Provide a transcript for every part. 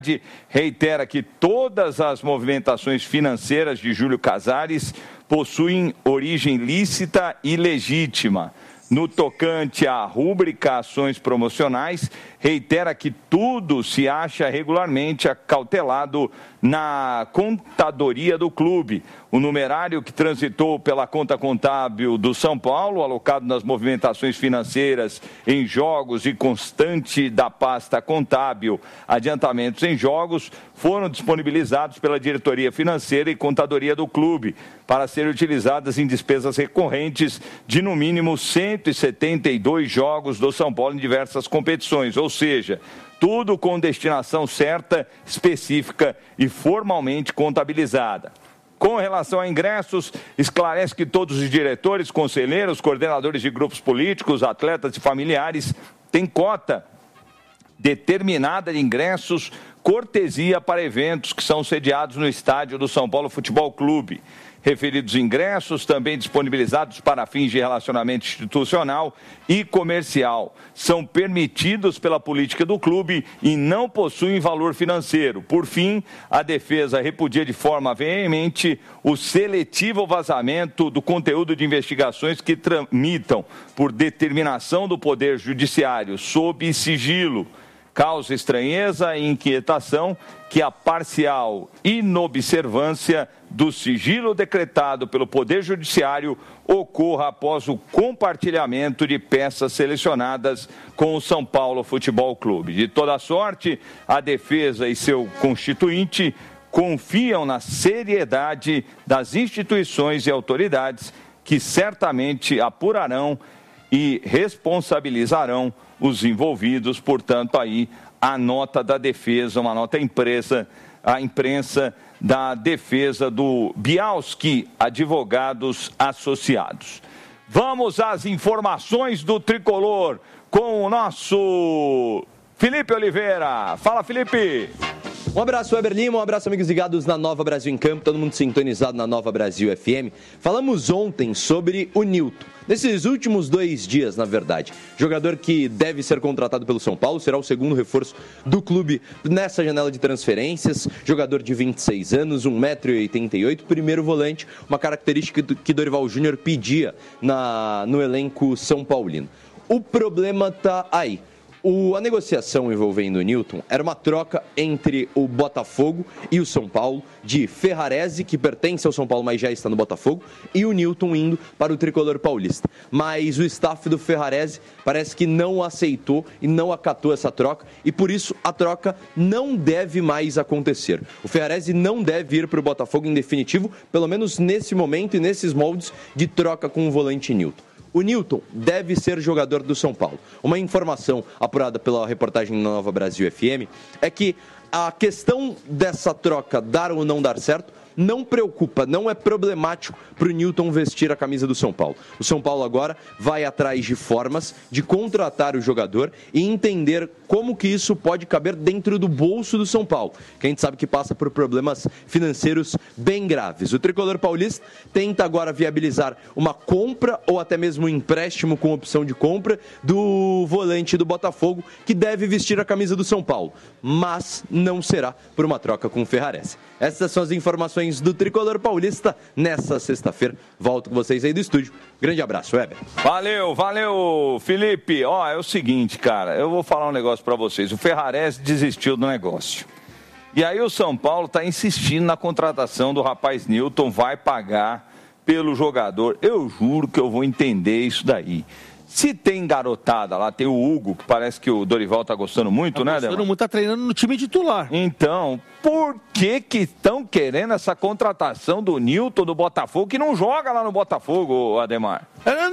reitera que todas as movimentações financeiras de Júlio Casares possuem origem lícita e legítima. No tocante à rúbrica ações promocionais, reitera que tudo se acha regularmente acautelado na contadoria do clube. O numerário que transitou pela conta contábil do São Paulo, alocado nas movimentações financeiras em jogos e constante da pasta contábil adiantamentos em jogos, foram disponibilizados pela diretoria financeira e contadoria do clube para serem utilizadas em despesas recorrentes de no mínimo 172 jogos do São Paulo em diversas competições, ou seja, tudo com destinação certa, específica e formalmente contabilizada. Com relação a ingressos, esclarece que todos os diretores, conselheiros, coordenadores de grupos políticos, atletas e familiares têm cota determinada de ingressos, cortesia para eventos que são sediados no estádio do São Paulo Futebol Clube. Referidos ingressos, também disponibilizados para fins de relacionamento institucional e comercial, são permitidos pela política do clube e não possuem valor financeiro. Por fim, a defesa repudia de forma veemente o seletivo vazamento do conteúdo de investigações que tramitam por determinação do Poder Judiciário sob sigilo. Causa estranheza e inquietação que a parcial inobservância do sigilo decretado pelo Poder Judiciário ocorra após o compartilhamento de peças selecionadas com o São Paulo Futebol Clube. De toda sorte, a defesa e seu constituinte confiam na seriedade das instituições e autoridades que certamente apurarão e responsabilizarão os envolvidos. Portanto, aí a nota da defesa, uma nota impressa, a imprensa da defesa do Bialski Advogados Associados. Vamos às informações do Tricolor com o nosso Felipe Oliveira. Fala, Felipe! Um abraço, Weber Lima, um abraço, amigos ligados na Nova Brasil em Campo, todo mundo sintonizado na Nova Brasil FM. Falamos ontem sobre o Nilton. Nesses últimos 2 dias, na verdade, jogador que deve ser contratado pelo São Paulo, será o segundo reforço do clube nessa janela de transferências, jogador de 26 anos, 1,88 m, primeiro volante, uma característica que Dorival Júnior pedia no elenco São Paulino. O problema está aí. A negociação envolvendo o Nilton era uma troca entre o Botafogo e o São Paulo, de Ferrarese, que pertence ao São Paulo, mas já está no Botafogo, e o Nilton indo para o Tricolor Paulista. Mas o staff do Ferrarese parece que não aceitou e não acatou essa troca, e por isso a troca não deve mais acontecer. O Ferrarese não deve ir para o Botafogo em definitivo, pelo menos nesse momento e nesses moldes de troca com o volante Nilton. O Nilton deve ser jogador do São Paulo. Uma informação apurada pela reportagem da Nova Brasil FM é que a questão dessa troca dar ou não dar certo não preocupa, não é problemático para o Nilton vestir a camisa do São Paulo. O São Paulo agora vai atrás de formas de contratar o jogador e entender como que isso pode caber dentro do bolso do São Paulo, que a gente sabe que passa por problemas financeiros bem graves. O Tricolor Paulista tenta agora viabilizar uma compra ou até mesmo um empréstimo com opção de compra do volante do Botafogo, que deve vestir a camisa do São Paulo, mas não será por uma troca com o Ferrarese. Essas são as informações do Tricolor Paulista nessa sexta-feira. Volto com vocês aí do estúdio. Grande abraço, Weber. Valeu, Felipe. É o seguinte, cara, eu vou falar um negócio pra vocês. O Ferrarese desistiu do negócio. E aí o São Paulo tá insistindo na contratação do rapaz Nilton, vai pagar pelo jogador. Eu juro que eu vou entender isso daí. Se tem garotada lá, tem o Hugo, que parece que o Dorival tá gostando muito, né, Ademar? Muito, tá treinando no time titular. Então, por que estão querendo essa contratação do Nilton do Botafogo, que não joga lá no Botafogo, Ademar?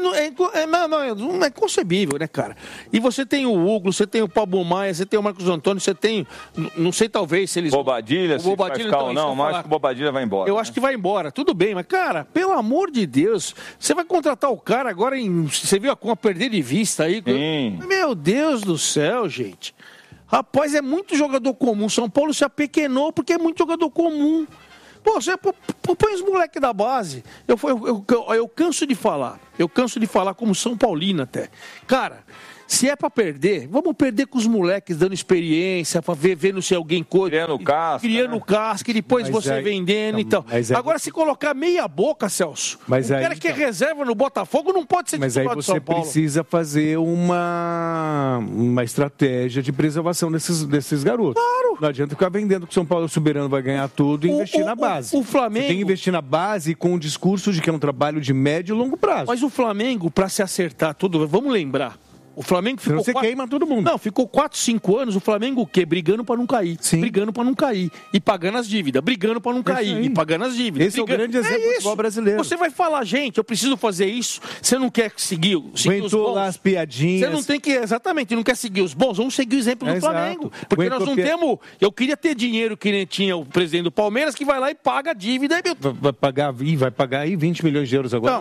Não é concebível, né, cara? E você tem o Hugo, você tem o Pablo Maia, você tem o Marcos Antônio, você tem, não sei, talvez, se eles... Bobadilha, se vai ficar ou não, mas acho que o Bobadilha vai embora. Eu acho que vai embora, tudo bem, mas, cara, pelo amor de Deus, você vai contratar o cara agora você viu a perder de vista aí? Sim. Meu Deus do céu, gente. Rapaz, é muito jogador comum. São Paulo se apequenou porque é muito jogador comum. Pô, você põe os moleques da base. Eu canso de falar. Eu canso de falar como São Paulino até. Cara, Se é pra perder, vamos perder com os moleques dando experiência, pra vendo se alguém criando casca, e depois você vendendo e tal. Agora, se colocar meia boca, Celso, o cara que é reserva no Botafogo não pode ser titular de São Paulo. Mas aí você precisa fazer uma estratégia de preservação desses garotos. Claro. Não adianta ficar vendendo que o São Paulo é soberano, vai ganhar tudo e investir na base. O Flamengo... Você tem que investir na base com o discurso de que é um trabalho de médio e longo prazo. Mas o Flamengo, para se acertar tudo, vamos lembrar, o Flamengo ficou... Você queima todo mundo. Não, ficou 4, 5 anos, o Flamengo o quê? Brigando para não cair. Sim. Brigando para não cair. E pagando as dívidas. Brigando para não cair. E pagando as dívidas. Esse é o grande exemplo do futebol brasileiro. Você vai falar, gente, eu preciso fazer isso. Você não quer seguir os bons. Lá as piadinhas. Você não tem que... Exatamente, não quer seguir os bons. Vamos seguir o exemplo do Flamengo. Porque nós não temos... Eu queria ter dinheiro que nem tinha o presidente do Palmeiras, que vai lá e paga a dívida. Vai pagar aí 20 milhões de euros agora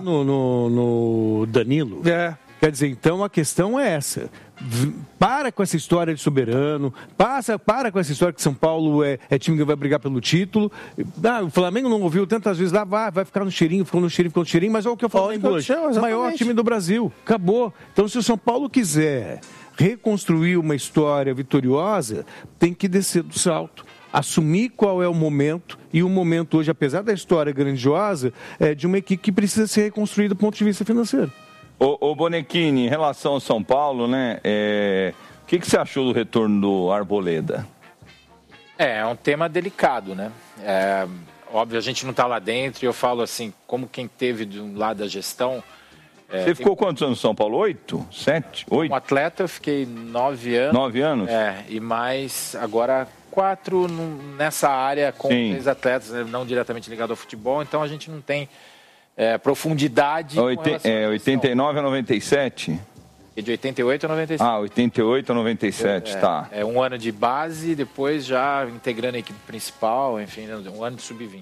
no Danilo. Quer dizer, então a questão é essa. Para com essa história de soberano, para com essa história que São Paulo é time que vai brigar pelo título. O Flamengo não ouviu tantas vezes lá, vai ficar no cheirinho, mas olha o que eu falo hoje. O maior time do Brasil. Acabou. Então, se o São Paulo quiser reconstruir uma história vitoriosa, tem que descer do salto. Assumir qual é o momento, e o momento hoje, apesar da história grandiosa, é de uma equipe que precisa ser reconstruída do ponto de vista financeiro. Ô Bonequini, em relação ao São Paulo, né? O que você achou do retorno do Arboleda? É um tema delicado, né? Óbvio, a gente não está lá dentro, e eu falo assim, como quem teve do lado da gestão... Você ficou quantos anos no São Paulo? 8? 7? 8? Como atleta, eu fiquei 9 anos. 9 anos? E mais, agora 4 nessa área com 3 atletas, não diretamente ligado ao futebol, então a gente não tem... profundidade. 89 a 97? E de 88 a 97. 88 a 97, tá. É um ano de base, depois já integrando a equipe principal, enfim, um ano de sub-20.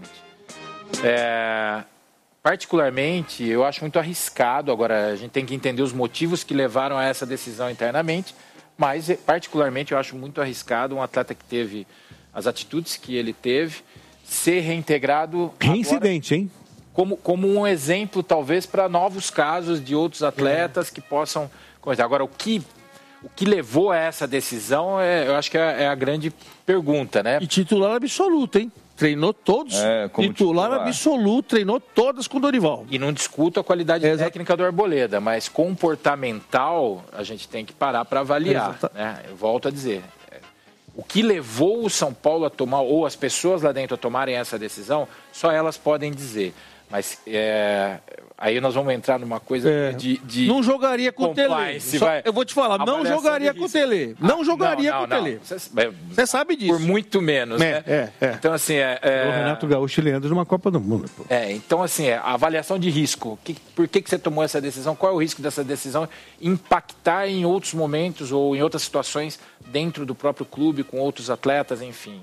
Particularmente, eu acho muito arriscado, agora a gente tem que entender os motivos que levaram a essa decisão internamente, mas particularmente eu acho muito arriscado um atleta que teve as atitudes que ele teve, ser reintegrado... Reincidente, hein? Como um exemplo, talvez, para novos casos de outros atletas que possam... Agora, o que levou a essa decisão, eu acho que é a grande pergunta, né? E titular absoluto, hein? Treinou todos, titular absoluto, treinou todas com o Dorival. E não discuto a qualidade técnica do Arboleda, mas comportamental a gente tem que parar para avaliar, né? Eu volto a dizer... O que levou o São Paulo a tomar, ou as pessoas lá dentro a tomarem essa decisão, só elas podem dizer. Mas aí nós vamos entrar numa coisa de não jogaria com o Tele. Eu vou te falar, não jogaria com o Tele. Não jogaria com o Tele. Você sabe disso. Por muito menos, né? Então, assim... O Renato Gaúcho e Leandro numa Copa do Mundo. Pô. Então, assim, a avaliação de risco. Por que você tomou essa decisão? Qual é o risco dessa decisão impactar em outros momentos ou em outras situações dentro do próprio clube, com outros atletas, enfim...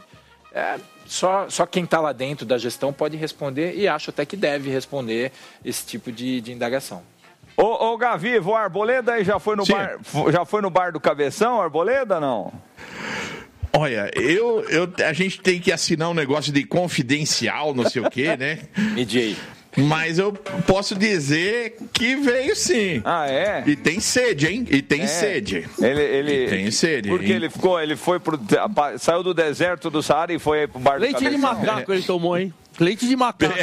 Só quem está lá dentro da gestão pode responder, e acho até que deve responder esse tipo de indagação. Ô Gavivo, o Arboleda aí já foi no bar do Cabeção, Arboleda, não? Olha, a gente tem que assinar um negócio de confidencial, não sei o quê, né? Mediei. Mas eu posso dizer que veio sim. Ah, é? E tem sede, hein? E tem sede. Ele tem sede. Porque hein? Ele foi saiu do deserto do Saara e foi pro bar do Leite de macaco ele tomou, hein? Leite de macaco.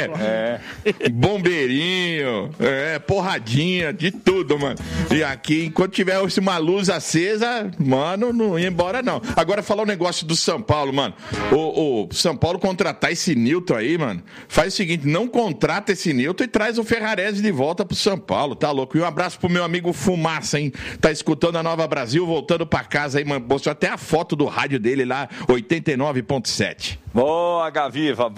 Bombeirinho, porradinha, de tudo, mano. E aqui, enquanto tiver uma luz acesa, mano, não ia embora, não. Agora, falar um negócio do São Paulo, mano. O São Paulo contratar esse Nilton aí, mano, faz o seguinte, não contrata esse Nilton e traz o Ferrarese de volta pro São Paulo, tá louco? E um abraço pro meu amigo Fumaça, hein? Tá escutando a Nova Brasil, voltando pra casa aí, mano. Mostrou até a foto do rádio dele lá, 89.7. Boa, Gaviva,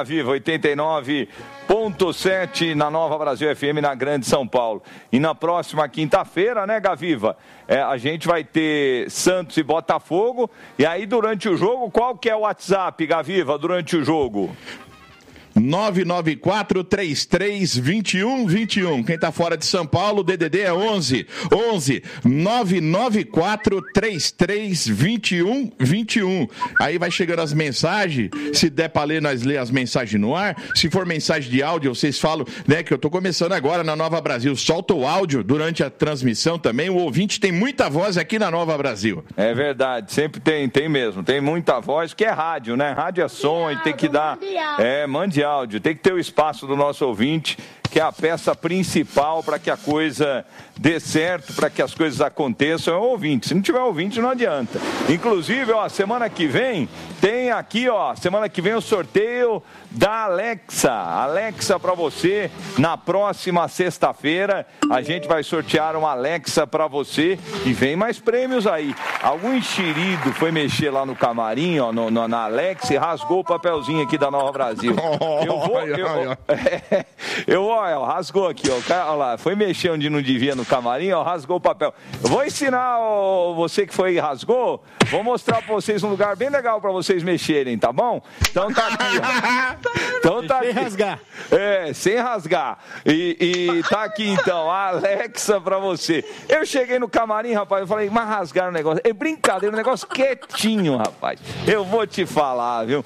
89.7 na Nova Brasil FM, na Grande São Paulo. E na próxima quinta-feira, né, Gaviva, a gente vai ter Santos e Botafogo. E aí, durante o jogo, qual que é o WhatsApp, Gaviva, durante o jogo? 994-33-2121. Quem tá fora de São Paulo, o DDD é 11 994-33-2121. Aí vai chegando as mensagens, se der pra ler, nós lê as mensagens no ar. Se for mensagem de áudio, vocês falam, né, que eu tô começando agora na Nova Brasil. Solta o áudio durante a transmissão também. O ouvinte tem muita voz aqui na Nova Brasil. É verdade, sempre tem mesmo. Tem muita voz, que é rádio, né? Rádio é som e tem que dar... mande áudio. Tem que ter o espaço do nosso ouvinte, que é a peça principal para que a coisa dê certo, para que as coisas aconteçam, é o ouvinte. Se não tiver ouvinte, não adianta. Inclusive, semana que vem, tem aqui, semana que vem o sorteio da Alexa. Alexa para você, na próxima sexta-feira, a gente vai sortear uma Alexa para você e vem mais prêmios aí. Algum enxerido foi mexer lá no camarim, na Alexa e rasgou o papelzinho aqui da Nova Brasil. Rasgou aqui, olha lá, foi mexer onde não devia no camarim, rasgou o papel. Eu vou ensinar você que foi e rasgou, vou mostrar para vocês um lugar bem legal para vocês mexerem, tá bom? Então tá aqui, Então tá sem aqui. rasgar. Sem rasgar. E tá aqui então, a Alexa pra você. Eu cheguei no camarim, rapaz, eu falei, mas rasgaram o negócio. É brincadeira, o negócio quietinho, rapaz. Eu vou te falar, viu?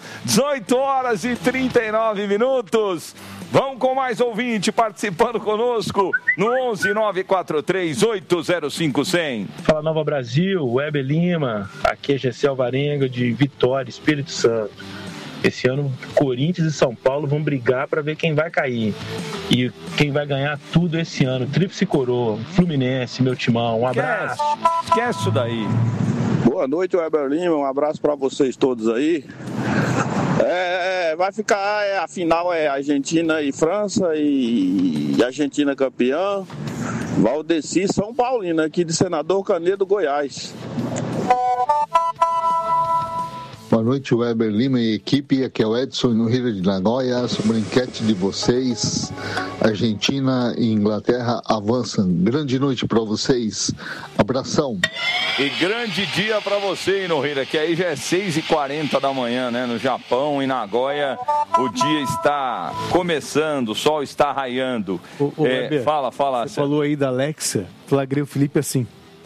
18h39. Vamos com mais ouvinte participando conosco no 11-943-805-100. Fala Nova Brasil, Weber Lima, aqui é Gessé Alvarenga de Vitória, Espírito Santo. Esse ano, Corinthians e São Paulo vão brigar para ver quem vai cair. E quem vai ganhar tudo esse ano, Tríplice Coroa, Fluminense, meu timão, um abraço. Esquece isso daí. Boa noite, Weber Lima, um abraço para vocês todos aí. Vai ficar, a final é Argentina e França e Argentina campeã. Valdeci São Paulino, aqui de Senador Canedo, Goiás. Boa noite, Weber Lima e equipe. Aqui é o Edson no Rio de Nagoya. Sobre a enquete de vocês, Argentina e Inglaterra avançam. Grande noite para vocês. Abração. E grande dia para você, Nohira, que aí já é 6h40 da manhã, né? No Japão, em Nagoya, o dia está começando, o sol está raiando. Weber, fala. Você falou aí da Alexa, flagrei o Felipe assim.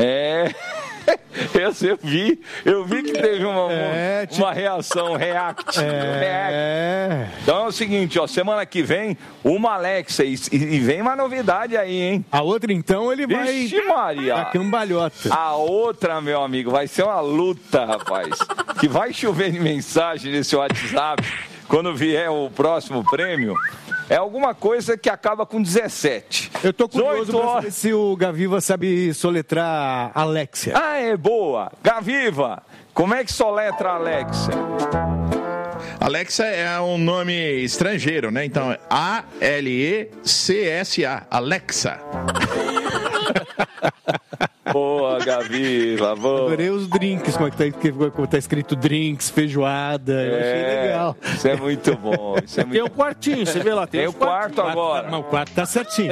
Eu vi que teve uma reação react. Então é o seguinte, semana que vem, uma Alexa e vem uma novidade aí, hein? A outra, então, ele vai... Vixe Maria! A cambalhota. A outra, meu amigo, vai ser uma luta, rapaz. Que vai chover de mensagem nesse WhatsApp quando vier o próximo prêmio. É alguma coisa que acaba com 17. Eu tô curioso pra saber se o Gaviva sabe soletrar Alexia. Boa. Gaviva, como é que soletra Alexia? Alexa é um nome estrangeiro, né? Então é A-L-E-C-S-A. Alexa. Boa, Gaviva, boa. Adorei os drinks, como tá escrito drinks, feijoada, eu achei legal. Isso é muito bom. Tem um quartinho, você vê lá. Tem o quarto agora. Mas o quarto tá certinho.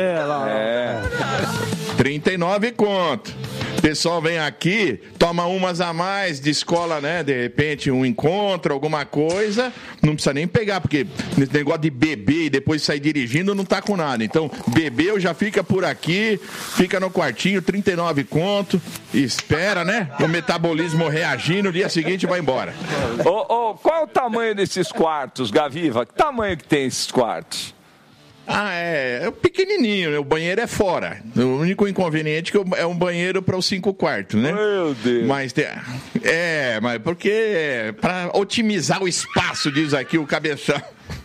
39 conto. O pessoal vem aqui, toma umas a mais de escola, né? De repente um encontro, alguma coisa, não precisa nem pegar, porque esse negócio de beber e depois sair dirigindo não tá com nada. Então, bebeu, já fica por aqui, fica no quartinho, 39 conto, espera, né? O metabolismo reagir, no dia seguinte vai embora. Qual é o tamanho desses quartos, Gaviva? Que tamanho que tem esses quartos? É pequenininho, né? O banheiro é fora. O único inconveniente é que é um banheiro para os 5 quartos, né? Meu Deus. Mas mas porque para otimizar o espaço, diz aqui o cabeção.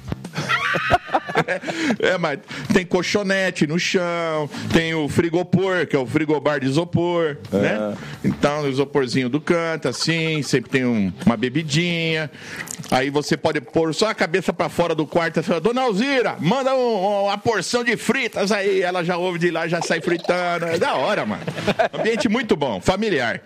Mas tem colchonete no chão, tem o frigopor, que é o frigobar de isopor, né? Então, o isoporzinho do canto, assim, sempre tem uma bebidinha. Aí você pode pôr só a cabeça pra fora do quarto e fala, Dona Alzira, manda uma porção de fritas aí. Ela já ouve de lá, já sai fritando. É da hora, mano. Ambiente muito bom, familiar.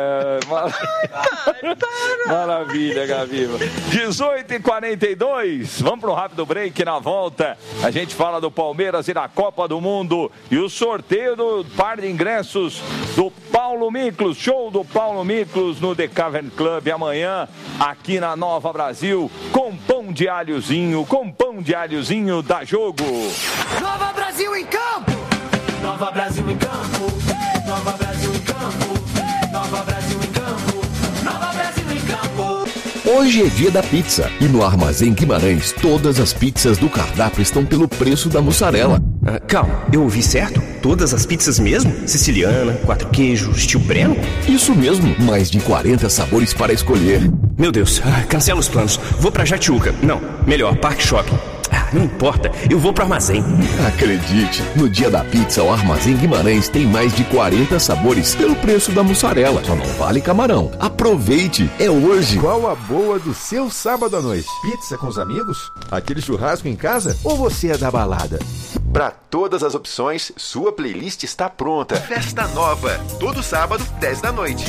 Maravilha, Gaviva. 18h42, vamos pro rápido break. Na volta, a gente fala do Palmeiras e da Copa do Mundo e o sorteio do par de ingressos do Paulo Miklos, show do Paulo Miklos no The Cavern Club amanhã, aqui na Nova Brasil, com pão de alhozinho, com pão de alhozinho da Jogo. Nova Brasil em campo! Nova Brasil em campo! Nova Brasil em campo! Nova Brasil em campo! Nova Brasil em campo! Hoje é dia da pizza e no Armazém Guimarães todas as pizzas do cardápio estão pelo preço da mussarela. Calma, eu ouvi certo? Todas as pizzas mesmo? Siciliana, 4 queijos, tio Breno? Isso mesmo, mais de 40 sabores para escolher. Meu Deus, cancela os planos. Vou pra Jatiuca. Não, melhor, Parque Shopping. Não importa, eu vou pro armazém. Acredite, no dia da pizza, o Armazém Guimarães tem mais de 40 sabores pelo preço da mussarela. Só não vale camarão. Aproveite, é hoje. Qual a boa do seu sábado à noite? Pizza com os amigos? Aquele churrasco em casa? Ou você é da balada? Para todas as opções, sua playlist está pronta. Festa Nova, todo sábado, 10 da noite.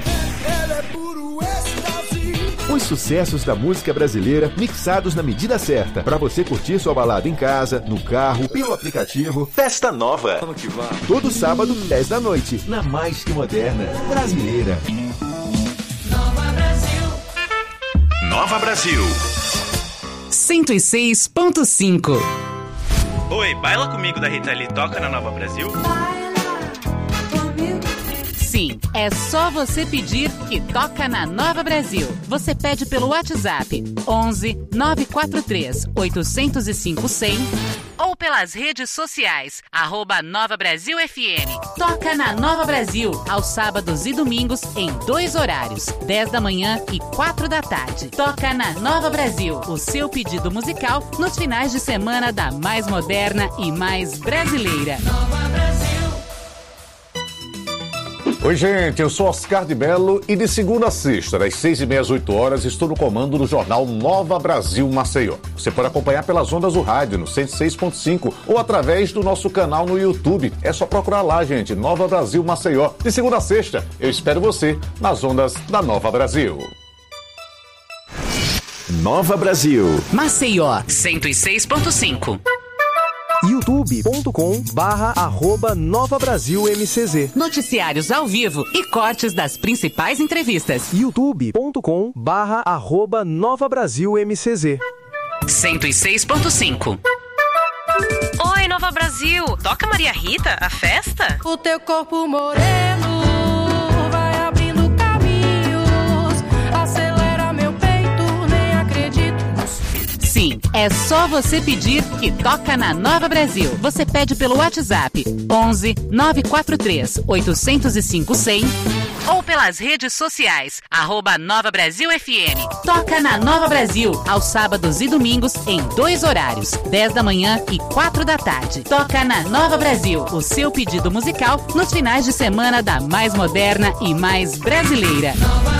Os sucessos da música brasileira mixados na medida certa, para você curtir sua balada em casa, no carro, pelo aplicativo. Festa Nova. Todo sábado, 10 da noite, na mais que moderna brasileira. Nova Brasil. Nova Brasil. 106.5. Oi, baila comigo da Rita Lee, toca na Nova Brasil? Sim, é só você pedir que toca na Nova Brasil. Você pede pelo WhatsApp 11 943 805 100 ou pelas redes sociais @Nova Brasil FM. Toca na Nova Brasil aos sábados e domingos em 2 horários, 10 da manhã e 4 da tarde. Toca na Nova Brasil, o seu pedido musical nos finais de semana da mais moderna e mais brasileira. Nova Brasil. Oi, gente, eu sou Oscar de Mello e de segunda a sexta, das 6h30 às 8 horas, estou no comando do jornal Nova Brasil Maceió. Você pode acompanhar pelas ondas do rádio no 106.5 ou através do nosso canal no YouTube. É só procurar lá, gente, Nova Brasil Maceió. De segunda a sexta, eu espero você nas ondas da Nova Brasil. Nova Brasil. Maceió 106.5. youtube.com/@Nova Brasil MCZ. Noticiários ao vivo e cortes das principais entrevistas. youtube.com/@Nova Brasil MCZ. 106.5. Oi, Nova Brasil. Toca Maria Rita, a festa? O teu corpo moreno vai abrindo caminhos. Acelera meu peito, nem acredito. Sim, é só você pedir que toca na Nova Brasil. Você pede pelo WhatsApp 11 943 805 100 ou pelas redes sociais @Nova Brasil FM. Toca na Nova Brasil aos sábados e domingos em 2 horários, 10 da manhã e 4 da tarde. Toca na Nova Brasil, o seu pedido musical nos finais de semana da mais moderna e mais brasileira. Nova